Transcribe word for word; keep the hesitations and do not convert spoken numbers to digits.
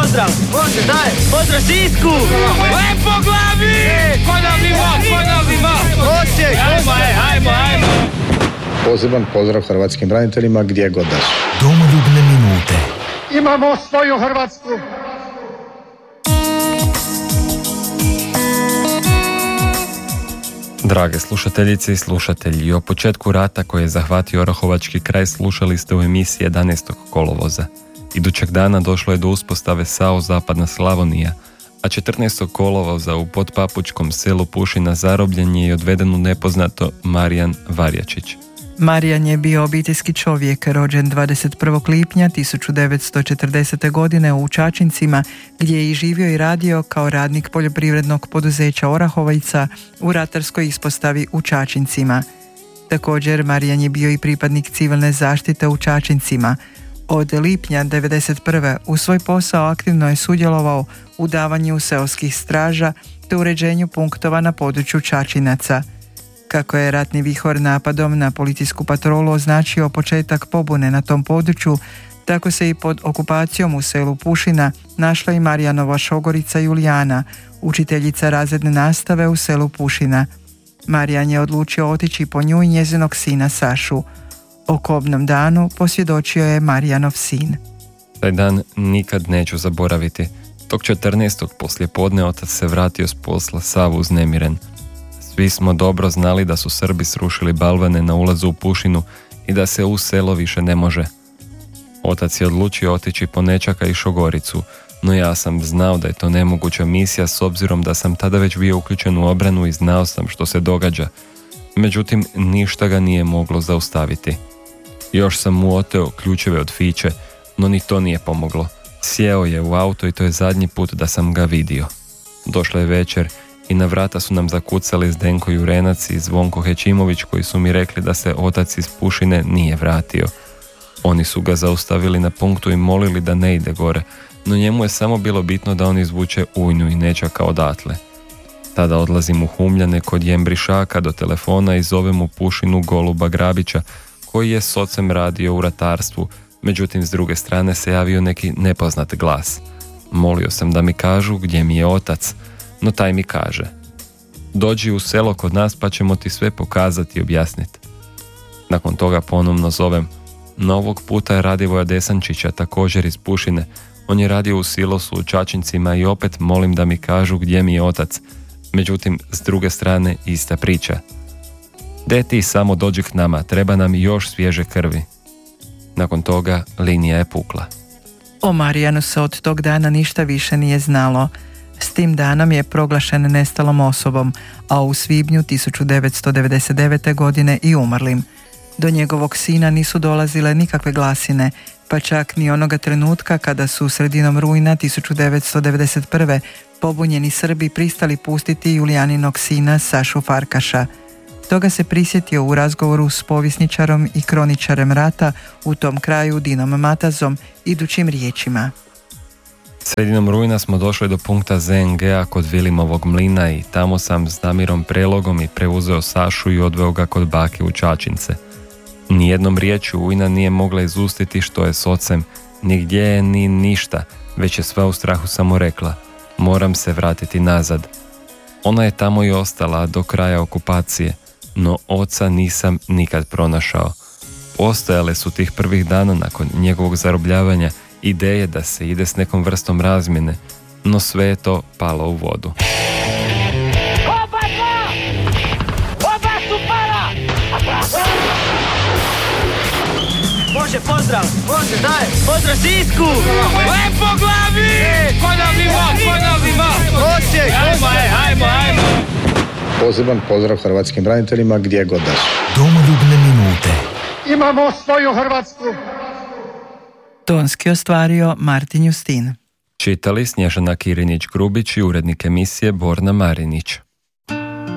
pozdrav! Može, daj! Pozdrav Sisku! Lepo glavi! Ponavljimo, ponavljimo! Osijek! Ajmo, ajmo, ajmo! Poseban pozdrav hrvatskim braniteljima gdje god da su. Domoljubne minute. Imamo svoju Hrvatsku! Drage slušateljice i slušatelji, o početku rata koji je zahvatio Orahovački kraj slušali ste u emisiji jedanaestog kolovoza. Idućeg dana došlo je do uspostave S A O Zapadna Slavonija, a četrnaestog kolovoza u podpapučkom selu Pušina zarobljen je i odveden u nepoznato Marijan Varjačić. Marijan je bio obiteljski čovjek, rođen dvadeset prvog lipnja tisuću devetsto četrdesete. godine u Čačincima, gdje je i živio i radio kao radnik poljoprivrednog poduzeća Orahovica u ratarskoj ispostavi u Čačincima. Također, Marijan je bio i pripadnik civilne zaštite u Čačincima. Od lipnja devedeset prve. u svoj posao aktivno je sudjelovao u davanju seoskih straža te uređenju punktova na području Čačinaca. Kako je ratni vihor napadom na policijsku patrolu označio početak pobune na tom području, tako se i pod okupacijom u selu Pušina našla i Marijanova šogorica Julijana, učiteljica razredne nastave u selu Pušina. Marijan je odlučio otići po nju i njezinog sina Sašu. O kobnom danu posvjedočio je Marijanov sin. Taj dan nikad neću zaboraviti. Tog četrnaestog poslijepodne otac se vratio s posla sav uznemiren. Svi smo dobro znali da su Srbi srušili balvane na ulazu u Pušinu i da se u selo više ne može. Otac je odlučio otići po nećaka i šogoricu, no ja sam znao da je to nemoguća misija s obzirom da sam tada već bio uključen u obranu i znao sam što se događa. Međutim, ništa ga nije moglo zaustaviti. Još sam mu oteo ključeve od fiće, no ni to nije pomoglo. Sjeo je u auto i to je zadnji put da sam ga vidio. Došla je večer i na vrata su nam zakucali Zdenko Jurenac i Zvonko Hećimović koji su mi rekli da se otac iz Pušine nije vratio. Oni su ga zaustavili na punktu i molili da ne ide gore, no njemu je samo bilo bitno da on izvuče ujnu i nećaka odatle. Tada odlazim u Humljane kod Jembrišaka do telefona i zovem u Pušinu Goluba Grabića koji je s ocem radio u ratarstvu, međutim s druge strane se javio neki nepoznat glas. Molio sam da mi kažu gdje mi je otac, no taj mi kaže: dođi u selo kod nas pa ćemo ti sve pokazati i objasniti. Nakon toga ponovno zovem, no ovog puta je Radivoja Desančića, također iz Pušine. On je radio u silosu u Čačincima i opet molim da mi kažu gdje mi je otac. Međutim, s druge strane ista priča. De ti samo dođi k nama, treba nam još svježe krvi. Nakon toga linija je pukla. O Marijanu se od tog dana ništa više nije znalo. S tim danom je proglašen nestalom osobom, a u svibnju tisuću devetsto devedeset devete. godine i umrlim. Do njegovog sina nisu dolazile nikakve glasine, pa čak ni onoga trenutka kada su sredinom rujna tisuću devetsto devedeset prve. pobunjeni Srbi pristali pustiti Julijaninog sina Sašu Farkaša. Toga se prisjetio u razgovoru s povjesničarom i kroničarem rata u tom kraju Dinom Matazom idućim riječima. Sredinom rujna smo došli do punkta Z N G-a kod Vilimovog mlina i tamo sam s Damirom Prelogom i preuzeo Sašu i odveo ga kod bake u Čačince. Nijednom riječju ujna nije mogla izustiti što je s ocem, ni gdje je, ni ništa, već je sva u strahu samo rekla: moram se vratiti nazad. Ona je tamo i ostala do kraja okupacije, no oca nisam nikad pronašao. Postojale su tih prvih dana nakon njegovog zarobljavanja ideje da se ide s nekom vrstom razmjene, no sve je to palo u vodu. Oba dva! Oba su pala! Može, pozdrav! Može, daj! Pozdrav Sisku! Lepo glavi! Ponavljimo, ponavljimo! Osijek! Ajmo, ajmo, ajmo! Poseban pozdrav hrvatskim braniteljima gdje god da su. Domoljubne minute. Imamo svoju Hrvatsku! Tonski ostvario Martin Justin. Čitali Snježana Kirinić-Grubić i urednik emisije Borna Marinić.